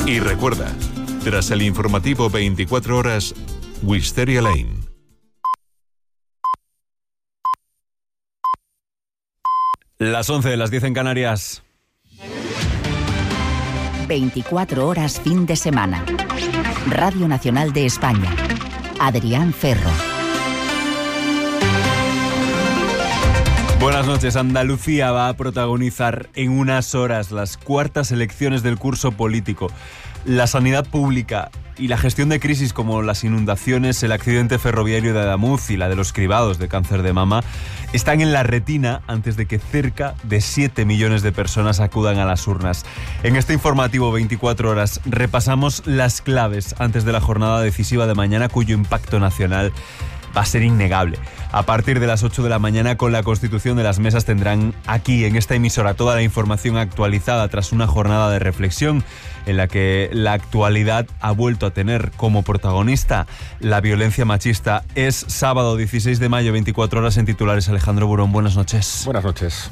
Y recuerda, tras el informativo 24 horas, Wisteria Lane. Las 11, las 10 en Canarias. 24 horas fin de semana. Radio Nacional de España. Adrián Ferro. Buenas noches. Andalucía va a protagonizar en unas horas las cuartas elecciones del curso político. La sanidad pública y la gestión de crisis como las inundaciones, el accidente ferroviario de Adamuz y la de los cribados de cáncer de mama están en la retina antes de que cerca de 7 millones de personas acudan a las urnas. En este informativo 24 horas repasamos las claves antes de la jornada decisiva de mañana, cuyo impacto nacional va a ser innegable. A partir de las 8 de la mañana, con la constitución de las mesas, tendrán aquí, en esta emisora, toda la información actualizada tras una jornada de reflexión en la que la actualidad ha vuelto a tener como protagonista la violencia machista. Es sábado 16 de mayo, 24 horas en titulares. Alejandro Burón, buenas noches. Buenas noches.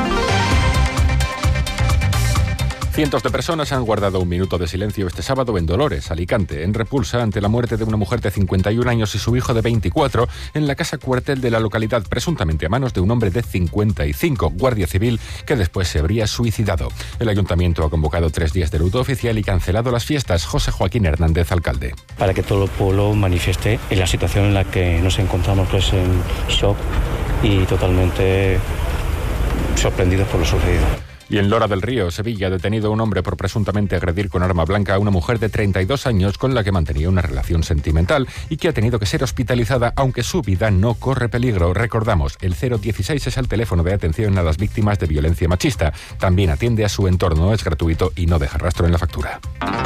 Cientos de personas han guardado un minuto de silencio este sábado en Dolores, Alicante, en repulsa ante la muerte de una mujer de 51 años y su hijo de 24 en la casa cuartel de la localidad, presuntamente a manos de un hombre de 55, guardia civil, que después se habría suicidado. El ayuntamiento ha convocado 3 días de luto oficial y cancelado las fiestas. José Joaquín Hernández, alcalde. Para que todo el pueblo manifieste en la situación en la que nos encontramos, pues en shock y totalmente sorprendidos por lo sucedido. Y en Lora del Río, Sevilla, ha detenido un hombre por presuntamente agredir con arma blanca a una mujer de 32 años con la que mantenía una relación sentimental y que ha tenido que ser hospitalizada, aunque su vida no corre peligro. Recordamos, el 016 es el teléfono de atención a las víctimas de violencia machista. También atiende a su entorno, es gratuito y no deja rastro en la factura.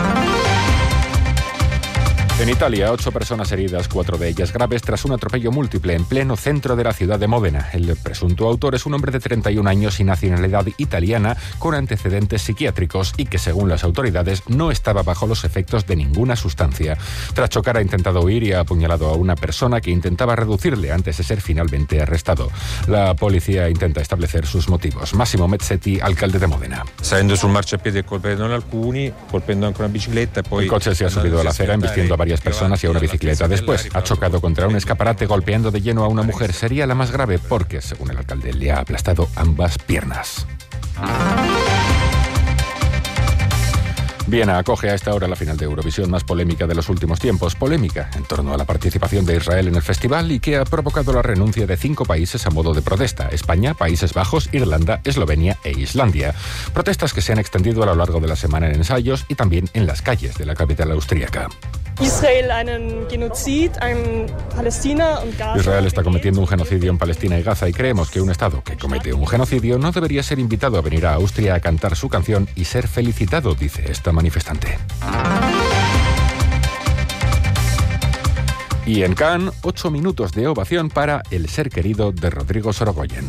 En Italia, 8 personas heridas, 4 de ellas graves, tras un atropello múltiple en pleno centro de la ciudad de Módena. El presunto autor es un hombre de 31 años y nacionalidad italiana con antecedentes psiquiátricos y que, según las autoridades, no estaba bajo los efectos de ninguna sustancia. Tras chocar, ha intentado huir y ha apuñalado a una persona que intentaba reducirle antes de ser finalmente arrestado. La policía intenta establecer sus motivos. Massimo Mezzetti, alcalde de Módena. Salendo sul marciapiede colpendo alcuni, colpendo anche una bicicletta. El coche se ha subido a la acera embistiendo a varias personas y a una bicicleta. Después ha chocado contra un escaparate golpeando de lleno a una mujer. Sería la más grave porque, según el alcalde, le ha aplastado ambas piernas. Viena acoge a esta hora la final de Eurovisión más polémica de los últimos tiempos. Polémica en torno a la participación de Israel en el festival y que ha provocado la renuncia de 5 países a modo de protesta: España, Países Bajos, Irlanda, Eslovenia e Islandia. Protestas que se han extendido a lo largo de la semana en ensayos y también en las calles de la capital austríaca. Israel está cometiendo un genocidio en Palestina y Gaza y creemos que un Estado que comete un genocidio no debería ser invitado a venir a Austria a cantar su canción y ser felicitado, dice esta manifestante. Y en Cannes, 8 minutos de ovación para El ser querido de Rodrigo Sorogoyen.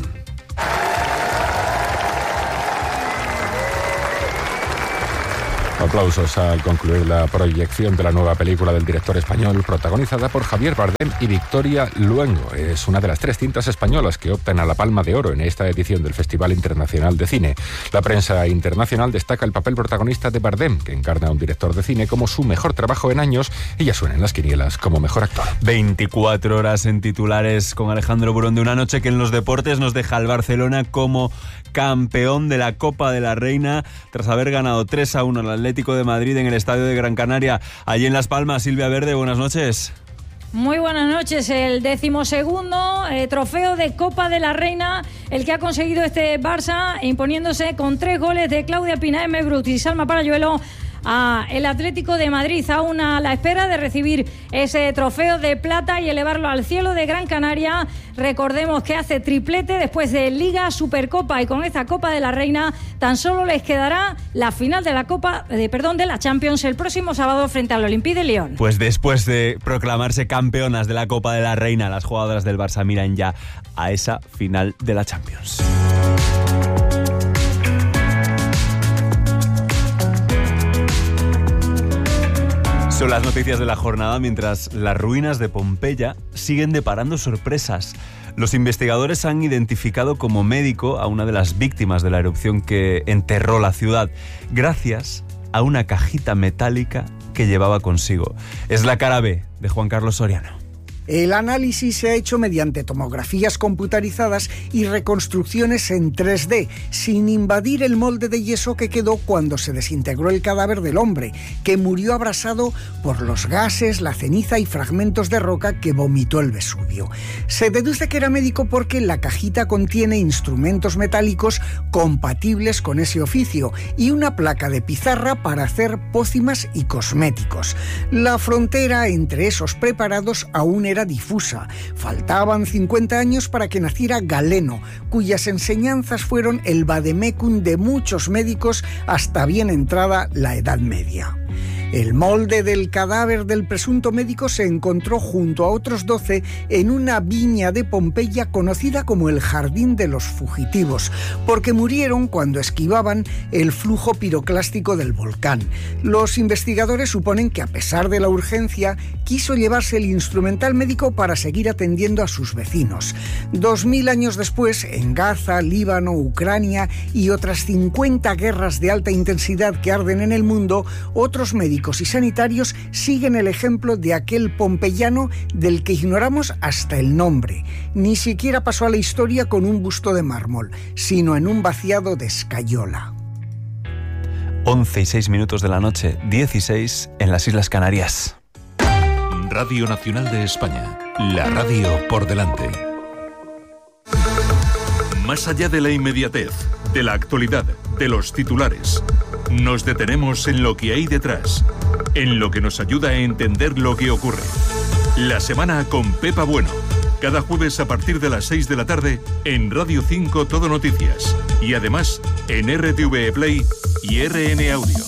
Aplausos al concluir la proyección de la nueva película del director español, protagonizada por Javier Bardem y Victoria Luengo. Es una de las 3 cintas españolas que optan a la Palma de Oro en esta edición del Festival Internacional de Cine. La prensa internacional destaca el papel protagonista de Bardem, que encarna a un director de cine como su mejor trabajo en años, y ya suena en las quinielas como mejor actor. 24 horas en titulares con Alejandro Burón, de una noche que en los deportes nos deja al Barcelona como campeón de la Copa de la Reina tras haber ganado 3-1 al Atlético de Madrid en el Estadio de Gran Canaria. Allí en Las Palmas, Silvia Verde, buenas noches. Muy buenas noches. El 12º trofeo de Copa de la Reina, el que ha conseguido este Barça, imponiéndose con 3 goles de Claudia Pinaeme Brut y Salma Parayuelo a el Atlético de Madrid, aún a la espera de recibir ese trofeo de plata y elevarlo al cielo de Gran Canaria. Recordemos que hace triplete después de Liga, Supercopa, y con esta Copa de la Reina tan solo les quedará la final de la Champions el próximo sábado frente al Olympique de Lyon. Pues después de proclamarse campeonas de la Copa de la Reina, las jugadoras del Barça miran ya a esa final de la Champions. Son las noticias de la jornada, mientras las ruinas de Pompeya siguen deparando sorpresas. Los investigadores han identificado como médico a una de las víctimas de la erupción que enterró la ciudad, gracias a una cajita metálica que llevaba consigo. Es la cara B de Juan Carlos Soriano. El análisis se ha hecho mediante tomografías computarizadas y reconstrucciones en 3D, sin invadir el molde de yeso que quedó cuando se desintegró el cadáver del hombre, que murió abrasado por los gases, la ceniza y fragmentos de roca que vomitó el Vesubio. Se deduce que era médico porque la cajita contiene instrumentos metálicos compatibles con ese oficio y una placa de pizarra para hacer pócimas y cosméticos. La frontera entre esos preparados aún era difusa. Faltaban 50 años para que naciera Galeno, cuyas enseñanzas fueron el vademecum de muchos médicos hasta bien entrada la Edad Media. El molde del cadáver del presunto médico se encontró junto a otros 12 en una viña de Pompeya conocida como el Jardín de los Fugitivos, porque murieron cuando esquivaban el flujo piroclástico del volcán. Los investigadores suponen que, a pesar de la urgencia, quiso llevarse el instrumental médico para seguir atendiendo a sus vecinos. 2000 años después, en Gaza, Líbano, Ucrania y otras 50 guerras de alta intensidad que arden en el mundo, otros médicos y sanitarios siguen el ejemplo de aquel pompeyano del que ignoramos hasta el nombre. Ni siquiera pasó a la historia con un busto de mármol, sino en un vaciado de escayola. 11:06 de la noche, 16 en las Islas Canarias. Radio Nacional de España, la radio por delante. Más allá de la inmediatez, de la actualidad, de los titulares, nos detenemos en lo que hay detrás, en lo que nos ayuda a entender lo que ocurre. La semana con Pepa Bueno, cada jueves a partir de las 6 de la tarde en Radio 5 Todo Noticias y además en RTV Play y RN Audio.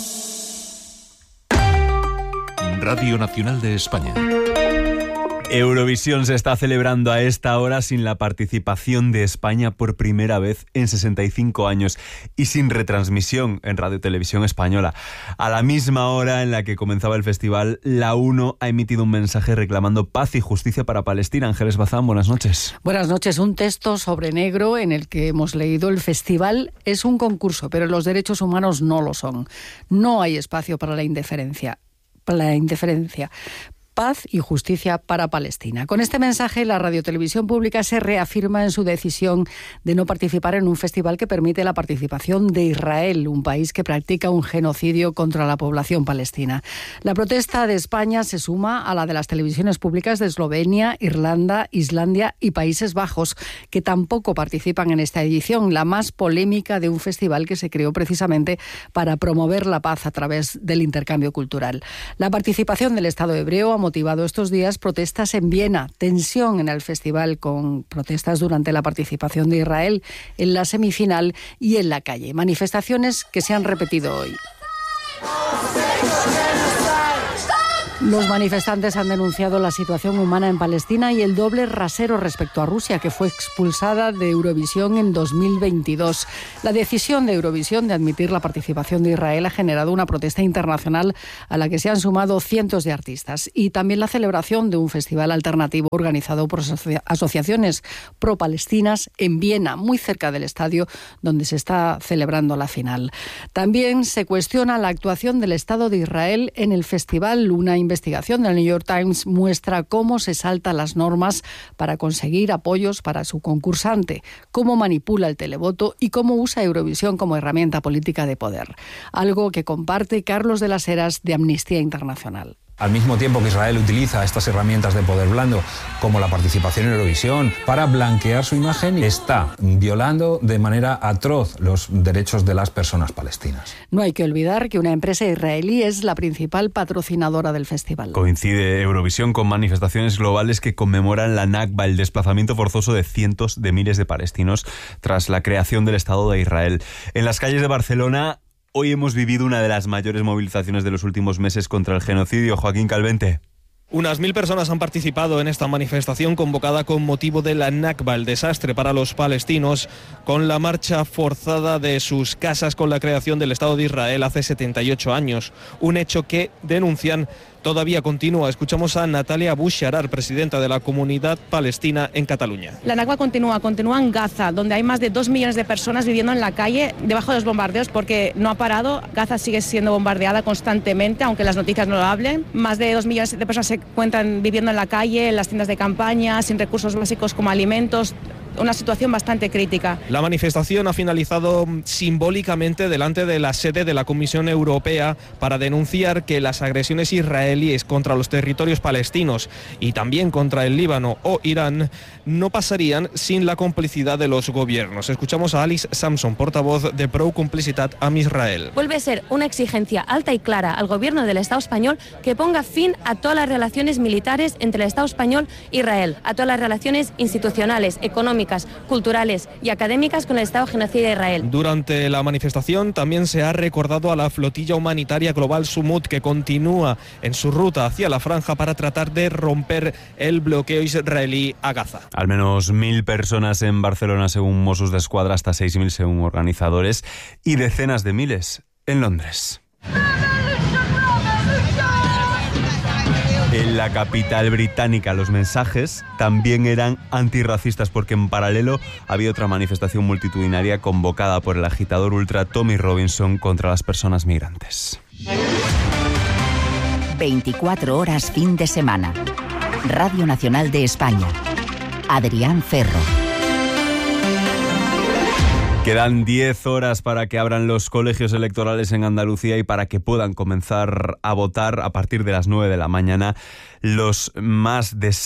Radio Nacional de España. Eurovisión se está celebrando a esta hora sin la participación de España por primera vez en 65 años y sin retransmisión en Radio Televisión Española. A la misma hora en la que comenzaba el festival, la UNO ha emitido un mensaje reclamando paz y justicia para Palestina. Ángeles Bazán, buenas noches. Buenas noches. Un texto sobre negro en el que hemos leído: el festival es un concurso, pero los derechos humanos no lo son. No hay espacio para la indiferencia. Paz y justicia para Palestina. Con este mensaje, la Radiotelevisión Pública se reafirma en su decisión de no participar en un festival que permite la participación de Israel, un país que practica un genocidio contra la población palestina. La protesta de España se suma a la de las televisiones públicas de Eslovenia, Irlanda, Islandia y Países Bajos, que tampoco participan en esta edición, la más polémica de un festival que se creó precisamente para promover la paz a través del intercambio cultural. La participación del Estado hebreo ha motivado estos días protestas en Viena, tensión en el festival con protestas durante la participación de Israel en la semifinal y en la calle. Manifestaciones que se han repetido hoy. Los manifestantes han denunciado la situación humana en Palestina y el doble rasero respecto a Rusia, que fue expulsada de Eurovisión en 2022. La decisión de Eurovisión de admitir la participación de Israel ha generado una protesta internacional a la que se han sumado cientos de artistas, y también la celebración de un festival alternativo organizado por asociaciones pro-palestinas en Viena, muy cerca del estadio donde se está celebrando la final. También se cuestiona la actuación del Estado de Israel en el festival. Una investigación del New York Times muestra cómo se saltan las normas para conseguir apoyos para su concursante, cómo manipula el televoto y cómo usa Eurovisión como herramienta política de poder. Algo que comparte Carlos de las Heras, de Amnistía Internacional. Al mismo tiempo que Israel utiliza estas herramientas de poder blando, como la participación en Eurovisión, para blanquear su imagen, está violando de manera atroz los derechos de las personas palestinas. No hay que olvidar que una empresa israelí es la principal patrocinadora del festival. Coincide Eurovisión con manifestaciones globales que conmemoran la Nakba, el desplazamiento forzoso de cientos de miles de palestinos tras la creación del Estado de Israel. En las calles de Barcelona, hoy hemos vivido una de las mayores movilizaciones de los últimos meses contra el genocidio. Joaquín Calvente. Unas 1000 personas han participado en esta manifestación convocada con motivo de la Nakba, el desastre para los palestinos, con la marcha forzada de sus casas con la creación del Estado de Israel hace 78 años. Un hecho que denuncian todavía continúa. Escuchamos a Natalia Boucharar, presidenta de la Comunidad Palestina en Cataluña. La Nakba continúa en Gaza, donde hay más de 2 millones de personas viviendo en la calle debajo de los bombardeos porque no ha parado. Gaza sigue siendo bombardeada constantemente, aunque las noticias no lo hablen. Más de 2 millones de personas se encuentran viviendo en la calle, en las tiendas de campaña, sin recursos básicos como alimentos. Una situación bastante crítica. La manifestación ha finalizado simbólicamente delante de la sede de la Comisión Europea para denunciar que las agresiones israelíes contra los territorios palestinos y también contra el Líbano o Irán no pasarían sin la complicidad de los gobiernos. Escuchamos a Alice Samson, portavoz de Pro Complicitat amb Israel. Vuelve a ser una exigencia alta y clara al gobierno del Estado español que ponga fin a todas las relaciones militares entre el Estado español e Israel, a todas las relaciones institucionales, económicas, culturales y académicas con el Estado genocida de Israel. Durante la manifestación también se ha recordado a la flotilla humanitaria global Sumut, que continúa en su ruta hacia la franja para tratar de romper el bloqueo israelí a Gaza. Al menos 1.000 personas en Barcelona según Mossos d'Esquadra, hasta 6.000 según organizadores, y decenas de miles en Londres. En la capital británica los mensajes también eran antirracistas, porque en paralelo había otra manifestación multitudinaria convocada por el agitador ultra Tommy Robinson contra las personas migrantes. 24 horas fin de semana. Radio Nacional de España. Adrián Ferro. Quedan 10 horas para que abran los colegios electorales en Andalucía y para que puedan comenzar a votar a partir de las 9 de la mañana los más de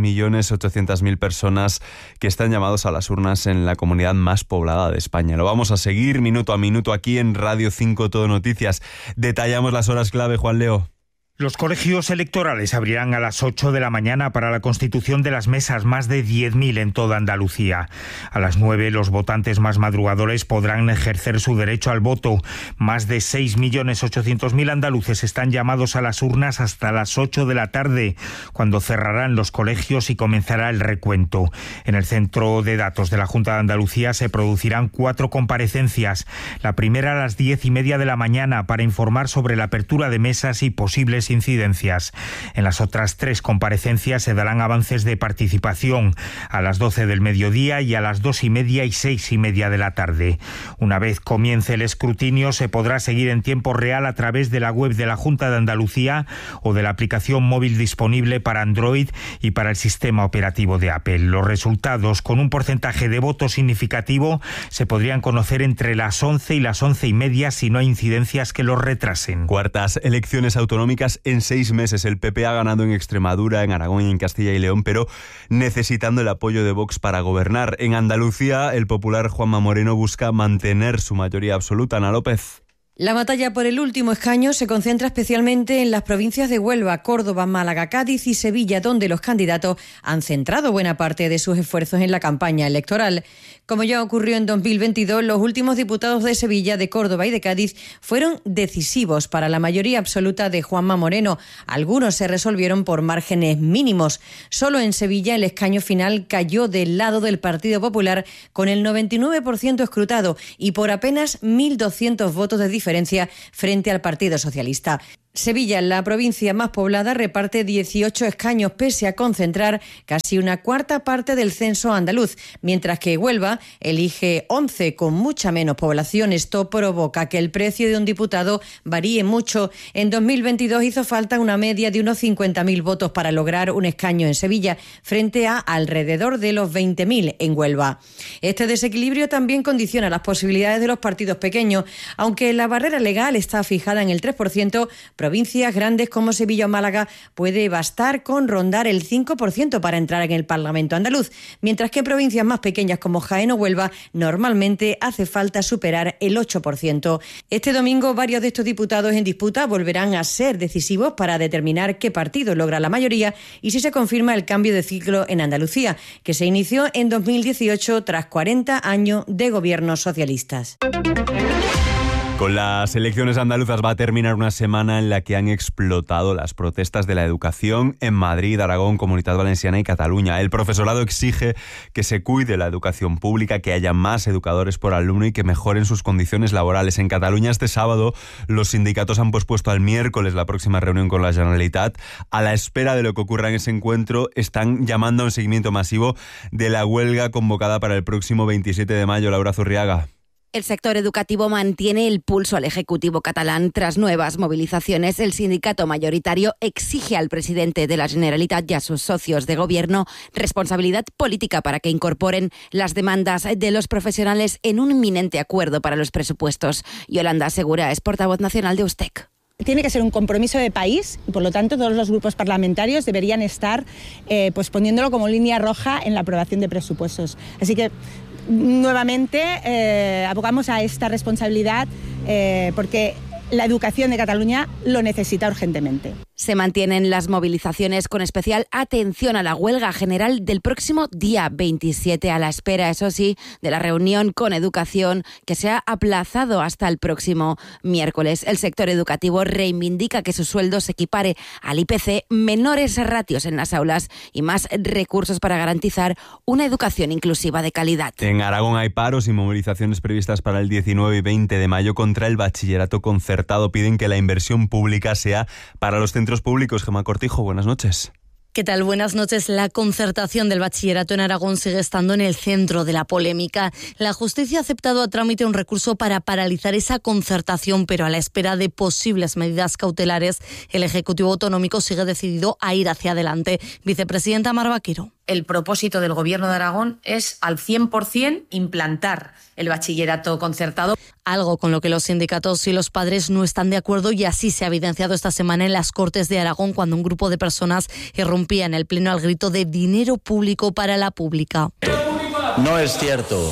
6.800.000 personas que están llamados a las urnas en la comunidad más poblada de España. Lo vamos a seguir minuto a minuto aquí en Radio 5 Todo Noticias. Detallamos las horas clave, Juan Leo. Los colegios electorales abrirán a las 8 de la mañana para la constitución de las mesas, más de 10.000 en toda Andalucía. A las 9 los votantes más madrugadores podrán ejercer su derecho al voto. Más de 6.800.000 andaluces están llamados a las urnas hasta las 8 de la tarde, cuando cerrarán los colegios y comenzará el recuento. En el centro de datos de la Junta de Andalucía se producirán 4 comparecencias. La primera a las 10:30 de la mañana para informar sobre la apertura de mesas y posibles incidencias. En las otras 3 comparecencias se darán avances de participación a las 12 del mediodía y a las 2:30 y 6:30 de la tarde. Una vez comience el escrutinio se podrá seguir en tiempo real a través de la web de la Junta de Andalucía o de la aplicación móvil disponible para Android y para el sistema operativo de Apple. Los resultados, con un porcentaje de voto significativo, se podrían conocer entre las 11 y las 11:30 si no hay incidencias que los retrasen. Cuartas elecciones autonómicas en 6 meses. El PP ha ganado en Extremadura, en Aragón y en Castilla y León, pero necesitando el apoyo de Vox para gobernar. En Andalucía, el popular Juanma Moreno busca mantener su mayoría absoluta. Ana López. La batalla por el último escaño se concentra especialmente en las provincias de Huelva, Córdoba, Málaga, Cádiz y Sevilla, donde los candidatos han centrado buena parte de sus esfuerzos en la campaña electoral. Como ya ocurrió en 2022, los últimos diputados de Sevilla, de Córdoba y de Cádiz fueron decisivos para la mayoría absoluta de Juanma Moreno. Algunos se resolvieron por márgenes mínimos. Solo en Sevilla el escaño final cayó del lado del Partido Popular con el 99% escrutado y por apenas 1.200 votos de diferencia frente al Partido Socialista. Sevilla, la provincia más poblada, reparte 18 escaños pese a concentrar casi una cuarta parte del censo andaluz, mientras que Huelva elige 11 con mucha menos población. Esto provoca que el precio de un diputado varíe mucho. En 2022 hizo falta una media de unos 50.000 votos para lograr un escaño en Sevilla, frente a alrededor de los 20.000 en Huelva. Este desequilibrio también condiciona las posibilidades de los partidos pequeños. Aunque la barrera legal está fijada en el 3%, provincias grandes como Sevilla o Málaga puede bastar con rondar el 5% para entrar en el Parlamento andaluz, mientras que en provincias más pequeñas como Jaén o Huelva normalmente hace falta superar el 8%. Este domingo varios de estos diputados en disputa volverán a ser decisivos para determinar qué partido logra la mayoría y si se confirma el cambio de ciclo en Andalucía, que se inició en 2018 tras 40 años de gobiernos socialistas. Con las elecciones andaluzas va a terminar una semana en la que han explotado las protestas de la educación en Madrid, Aragón, Comunitat Valenciana y Cataluña. El profesorado exige que se cuide la educación pública, que haya más educadores por alumno y que mejoren sus condiciones laborales. En Cataluña este sábado los sindicatos han pospuesto al miércoles la próxima reunión con la Generalitat. A la espera de lo que ocurra en ese encuentro, están llamando a un seguimiento masivo de la huelga convocada para el próximo 27 de mayo. Laura Zurriaga. El sector educativo mantiene el pulso al Ejecutivo catalán. Tras nuevas movilizaciones, el sindicato mayoritario exige al presidente de la Generalitat y a sus socios de gobierno responsabilidad política para que incorporen las demandas de los profesionales en un inminente acuerdo para los presupuestos. Yolanda Segura es portavoz nacional de USTEC. Tiene que ser un compromiso de país y, por lo tanto, todos los grupos parlamentarios deberían estar poniéndolo como línea roja en la aprobación de presupuestos. Así que, nuevamente, abogamos a esta responsabilidad porque la educación de Cataluña lo necesita urgentemente. Se mantienen las movilizaciones con especial atención a la huelga general del próximo día 27, a la espera, eso sí, de la reunión con Educación que se ha aplazado hasta el próximo miércoles. El sector educativo reivindica que su sueldo se equipare al IPC, menores ratios en las aulas y más recursos para garantizar una educación inclusiva de calidad. En Aragón hay paros y movilizaciones previstas para el 19 y 20 de mayo contra el bachillerato concertado. Piden que la inversión pública sea para los centros públicos. Gemma Cortijo, buenas noches. ¿Qué tal? Buenas noches. La concertación del bachillerato en Aragón sigue estando en el centro de la polémica. La justicia ha aceptado a trámite un recurso para paralizar esa concertación, pero a la espera de posibles medidas cautelares, el Ejecutivo Autonómico sigue decidido a ir hacia adelante. Vicepresidenta Mar Vaquero. El propósito del Gobierno de Aragón es al 100% implantar el bachillerato concertado. Algo con lo que los sindicatos y los padres no están de acuerdo, y así se ha evidenciado esta semana en las Cortes de Aragón cuando un grupo de personas irrumpía en el pleno al grito de dinero público para la pública. No es cierto.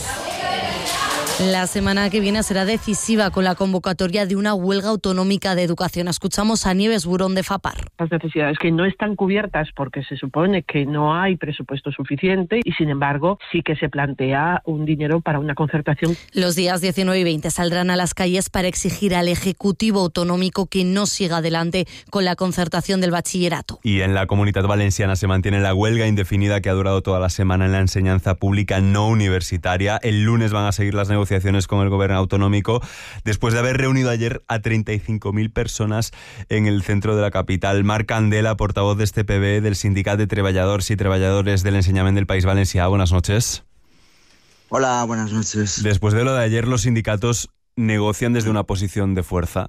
La semana que viene será decisiva con la convocatoria de una huelga autonómica de educación. Escuchamos a Nieves Burón de FAPAR. Las necesidades que no están cubiertas porque se supone que no hay presupuesto suficiente y, sin embargo, sí que se plantea un dinero para una concertación. Los días 19 y 20 saldrán a las calles para exigir al Ejecutivo Autonómico que no siga adelante con la concertación del bachillerato. Y en la Comunitat Valenciana se mantiene la huelga indefinida que ha durado toda la semana en la enseñanza pública no universitaria. El lunes van a seguir las negociaciones con el gobierno autonómico después de haber reunido ayer a 35.000 personas en el centro de la capital. Marc Candela, portavoz de este PB del Sindicat de Treballadors y Treballadores del Enseñament del País Valencià. Buenas noches. Hola, buenas noches. Después de lo de ayer, los sindicatos negocian desde una posición de fuerza.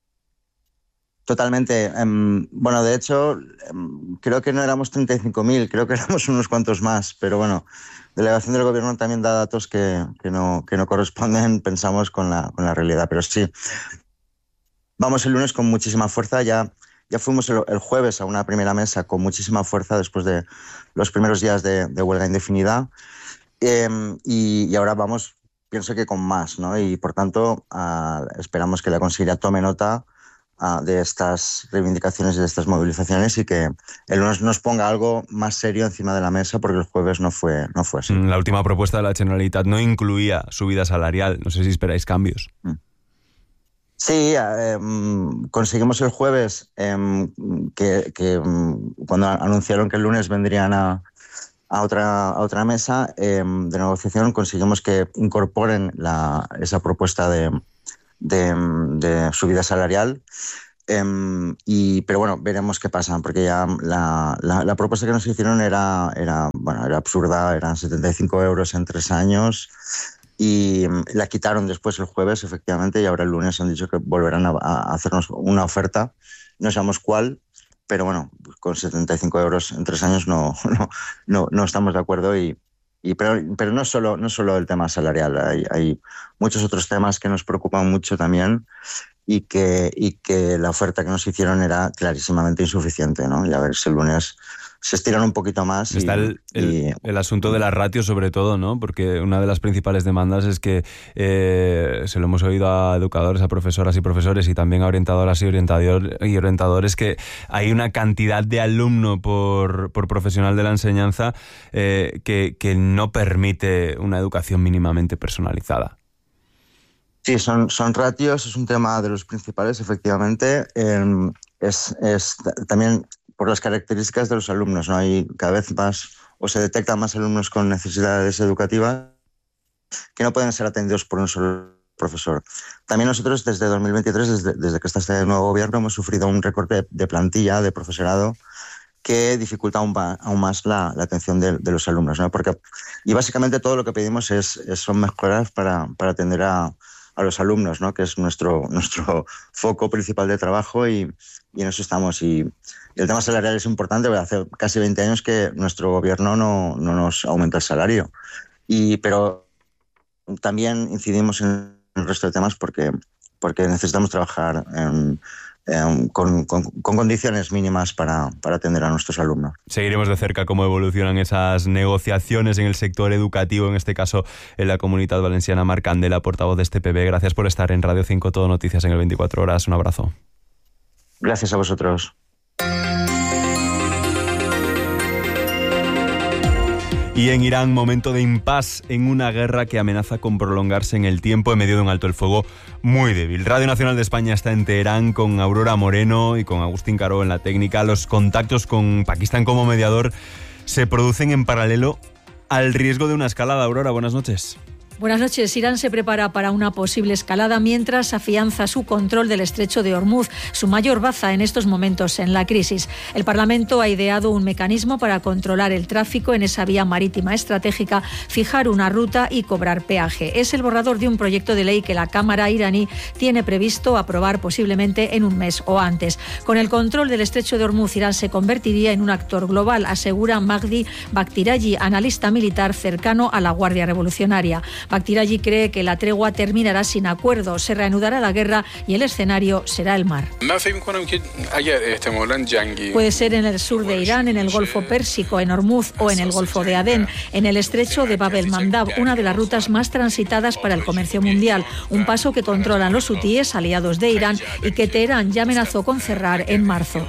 Totalmente. Bueno, de hecho, creo que no éramos 35.000, creo que éramos unos cuantos más, pero bueno, la delegación del gobierno también da datos que no corresponden, pensamos, con la realidad, pero sí. Vamos el lunes con muchísima fuerza, ya fuimos el jueves a una primera mesa con muchísima fuerza después de los primeros días de huelga indefinida, y ahora vamos, pienso que con más, ¿no? Y por tanto esperamos que la Consellería tome nota de estas reivindicaciones y de estas movilizaciones y que el lunes nos ponga algo más serio encima de la mesa, porque el jueves no fue así. La última propuesta de la Generalitat no incluía subida salarial. No sé si esperáis cambios. Sí, conseguimos el jueves que cuando anunciaron que el lunes vendrían a otra mesa de negociación, conseguimos que incorporen esa propuesta de subida salarial, pero bueno, veremos qué pasa, porque ya la propuesta que nos hicieron era absurda, eran 75 euros en 3 años, y la quitaron después el jueves, efectivamente, y ahora el lunes han dicho que volverán a hacernos una oferta, no sabemos cuál, pero bueno, con 75 euros en 3 años no estamos de acuerdo. Pero no solo el tema salarial, hay muchos otros temas que nos preocupan mucho también, y que la oferta que nos hicieron era clarísimamente insuficiente, ¿no? Y a ver si el lunes se estiran un poquito más. Está el asunto de la ratio, sobre todo, ¿no? Porque una de las principales demandas es que se lo hemos oído a educadores, a profesoras y profesores, y también a orientadoras y orientadores, que hay una cantidad de alumno por profesional de la enseñanza que no permite una educación mínimamente personalizada. Sí, son ratios, es un tema de los principales, efectivamente. Es también por las características de los alumnos, ¿no? Hay cada vez más, o se detectan más alumnos con necesidades educativas que no pueden ser atendidos por un solo profesor. También nosotros desde 2023, desde que está este nuevo gobierno, hemos sufrido un recorte de plantilla, de profesorado, que dificulta aún más la atención de los alumnos, ¿no? Y básicamente todo lo que pedimos son mejoras para atender a los alumnos, ¿no? Que es nuestro foco principal de trabajo y en eso estamos. Y el tema salarial es importante, porque hace casi 20 años que nuestro gobierno no nos aumenta el salario. Pero también incidimos en el resto de temas porque necesitamos trabajar con condiciones mínimas para atender a nuestros alumnos. Seguiremos de cerca cómo evolucionan esas negociaciones en el sector educativo, en este caso en la Comunitat Valenciana. Marc Candela, portavoz de este PP, gracias por estar en Radio 5 Todo Noticias en el 24 Horas. Un abrazo. Gracias a vosotros. Y en Irán, momento de impasse en una guerra que amenaza con prolongarse en el tiempo en medio de un alto el fuego muy débil. Radio Nacional de España está en Teherán con Aurora Moreno y con Agustín Caro en la técnica. Los contactos con Pakistán como mediador se producen en paralelo al riesgo de una escalada. Aurora, buenas noches. Buenas noches. Irán se prepara para una posible escalada mientras afianza su control del estrecho de Hormuz, su mayor baza en estos momentos en la crisis. El Parlamento ha ideado un mecanismo para controlar el tráfico en esa vía marítima estratégica, fijar una ruta y cobrar peaje. Es el borrador de un proyecto de ley que la Cámara iraní tiene previsto aprobar posiblemente en un mes o antes. Con el control del estrecho de Hormuz, Irán se convertiría en un actor global, asegura Magdi Bakhtiarayi, analista militar cercano a la Guardia Revolucionaria. Bakhtiarayi cree que la tregua terminará sin acuerdo, se reanudará la guerra y el escenario será el mar. Puede ser en el sur de Irán, en el Golfo Pérsico, en Hormuz o en el Golfo de Adén, en el estrecho de Bab el-Mandab, una de las rutas más transitadas para el comercio mundial, un paso que controlan los hutíes, aliados de Irán, y que Teherán ya amenazó con cerrar en marzo.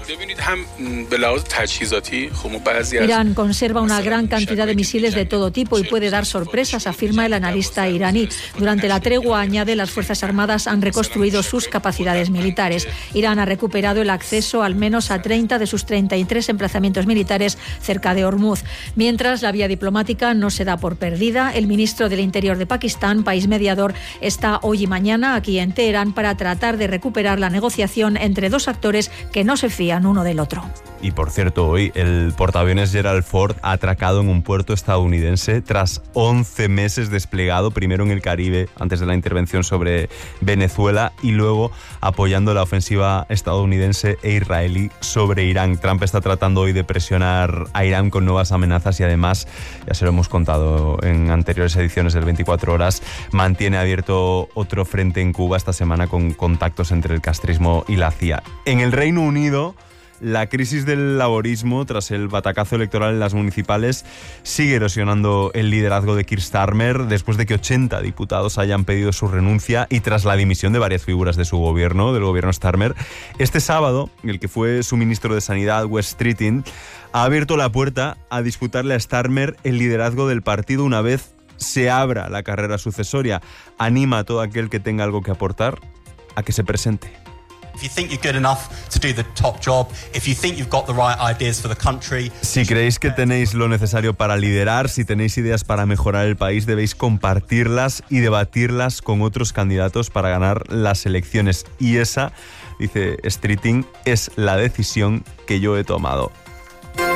Irán conserva una gran cantidad de misiles de todo tipo y puede dar sorpresas, afirma el analista iraní. Durante la tregua, añade, las Fuerzas Armadas han reconstruido sus capacidades militares. Irán ha recuperado el acceso al menos a 30 de sus 33 emplazamientos militares cerca de Hormuz. Mientras, la vía diplomática no se da por perdida. El ministro del Interior de Pakistán, país mediador, está hoy y mañana aquí en Teherán para tratar de recuperar la negociación entre dos actores que no se fían uno del otro. Y por cierto, hoy el portaaviones Gerald Ford ha atracado en un puerto estadounidense tras 11 meses desplegado, primero en el Caribe, antes de la intervención sobre Venezuela, y luego apoyando la ofensiva estadounidense e israelí sobre Irán. Trump está tratando hoy de presionar a Irán con nuevas amenazas y además, ya se lo hemos contado en anteriores ediciones del 24 Horas, mantiene abierto otro frente en Cuba esta semana con contactos entre el castrismo y la CIA. En el Reino Unido, la crisis del laborismo tras el batacazo electoral en las municipales sigue erosionando el liderazgo de Keir Starmer después de que 80 diputados hayan pedido su renuncia y tras la dimisión de varias figuras de su gobierno, del gobierno Starmer. Este sábado, el que fue su ministro de Sanidad, Wes Streeting, ha abierto la puerta a disputarle a Starmer el liderazgo del partido una vez se abra la carrera sucesoria. Anima a todo aquel que tenga algo que aportar a que se presente. Si creéis que tenéis lo necesario para liderar, si tenéis ideas para mejorar el país, debéis compartirlas y debatirlas con otros candidatos para ganar las elecciones. Y esa, dice Streeting, es la decisión que yo he tomado.